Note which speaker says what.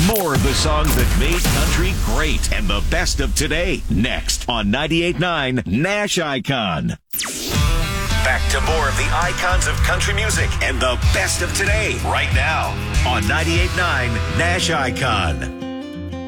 Speaker 1: More of the songs that made country great and the best of today. Next on 98.9 Nash Icon. Back to more of the icons of country music and the best of today right now on 98.9 Nash Icon.